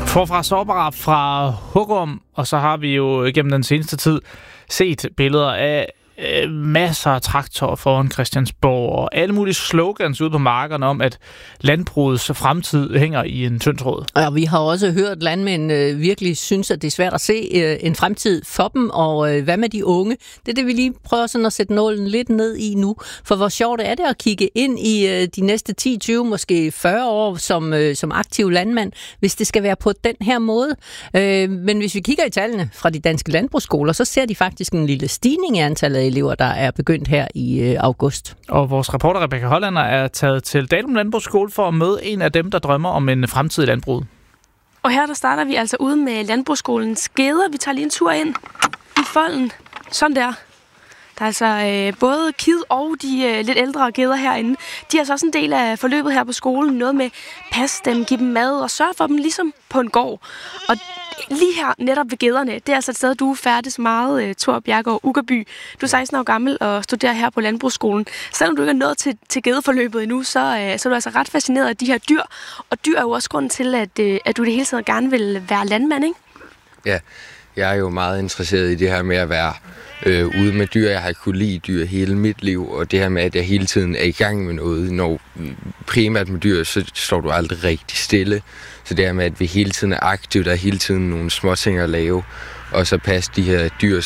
Forfra sårbar fra Hugum, og så har vi jo gennem den seneste tid set billeder af masser af traktorer foran Christiansborg og alle mulige slogans ude på markerne om, at landbrugets fremtid hænger i en tynd tråd. Og vi har også hørt landmænd virkelig synes, at det er svært at se en fremtid for dem, og hvad med de unge? Det er det, vi lige prøver sådan at sætte nålen lidt ned i nu. For hvor sjovt er det at kigge ind i de næste 10, 20, måske 40 år som aktiv landmand, hvis det skal være på den her måde. Men hvis vi kigger i tallene fra de danske landbrugsskoler, så ser de faktisk en lille stigning i antallet af elever, der er begyndt her i august. Og vores reporter Rebecca Hollander er taget til Dalum Landbrugsskole for at møde en af dem, der drømmer om en fremtid i landbruget. Og her der starter vi altså ude med Landbrugsskolens geder. Vi tager lige en tur ind i folden. Sådan der. Der er altså både kid og de lidt ældre geder herinde. De er altså også en del af forløbet her på skolen. Noget med passe dem, give dem mad og sørge for dem ligesom på en gård. Og lige her netop ved gederne, det er altså et sted, du færdes meget, Thor Bjergård Uggerby. Du er 16 år gammel og studerer her på Landbrugsskolen. Selvom du ikke er nået til gedeforløbet endnu, så er du altså ret fascineret af de her dyr. Og dyr er jo også grunden til, at du det hele tiden gerne vil være landmand, ikke? Ja, jeg er jo meget interesseret i det her med at være ude med dyr. Jeg har kunnet lide dyr hele mit liv, og det her med, at jeg hele tiden er i gang med noget. Når primært med dyr, så står du aldrig rigtig stille. Så det her med, at vi hele tiden er aktive, der er hele tiden nogle små ting at lave, og så passe de her dyr,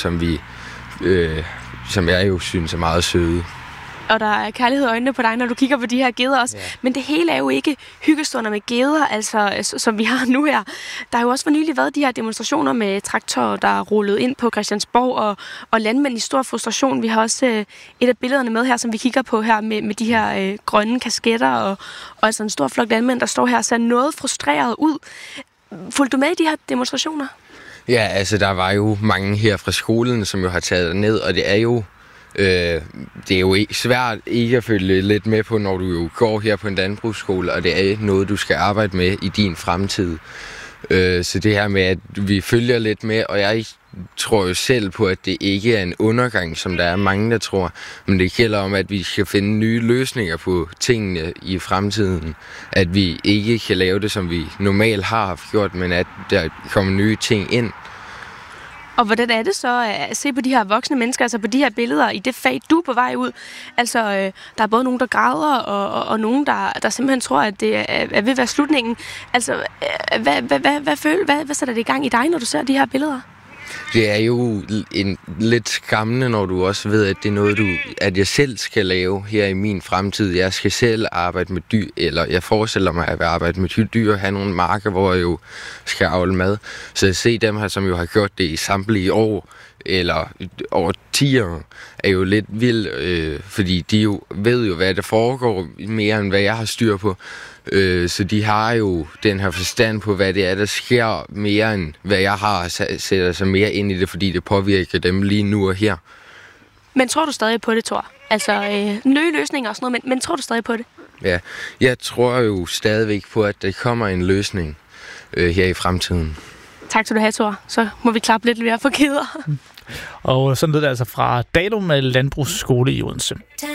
som jeg jo synes er meget søde. Og der er kærlighed i øjnene på dig, når du kigger på de her geder også. Ja. Men det hele er jo ikke hyggestunder med geder, altså, som vi har nu her. Der har jo også for nylig været de her demonstrationer med traktorer, der er rullet ind på Christiansborg, og landmænd i stor frustration. Vi har også et af billederne med her, som vi kigger på her med de her grønne kasketter, og altså en stor flok landmænd, der står her og ser noget frustreret ud. Fulgte du med i de her demonstrationer? Ja, altså der var jo mange her fra skolen, som jo har taget ned, og det er jo svært ikke at følge lidt med på, når du jo går her på en landbrugsskole, og det er noget, du skal arbejde med i din fremtid. Så det her med, at vi følger lidt med, og jeg tror jo selv på, at det ikke er en undergang, som der er mange, der tror, men det gælder om, at vi skal finde nye løsninger på tingene i fremtiden. At vi ikke kan lave det, som vi normalt har haft gjort, men at der kommer nye ting ind. Og hvordan er det så at se på de her voksne mennesker, altså på de her billeder i det fag, du er på vej ud? Altså, der er både nogen, der græder, og nogen, der simpelthen tror, at det er ved at være slutningen. Altså, hvad sætter det i gang i dig, når du ser de her billeder? Det er jo lidt skræmmende, når du også ved, at det er noget, at jeg selv skal lave her i min fremtid. Jeg skal selv arbejde med dyr, eller jeg forestiller mig at arbejde med dyr og have nogle marker, hvor jeg jo skal avle mad. Så at se dem her, som jo har gjort det i samtlige år, eller over 10 år, er jo lidt vild, fordi de jo ved jo, hvad der foregår, mere end hvad jeg har styr på. Så de har jo den her forstand på, hvad det er, der sker, mere end hvad jeg har, sætter sig mere ind i det, fordi det påvirker dem lige nu og her. Men tror du stadig på det, Thor? Altså, nye løsninger og sådan noget, men tror du stadig på det? Ja, jeg tror jo stadigvæk på, at der kommer en løsning her i fremtiden. Tak skal du have, Thor. Så må vi klappe lidt mere for keder. Og sådan lød det altså fra Dalum Landbrugsskole i Odense.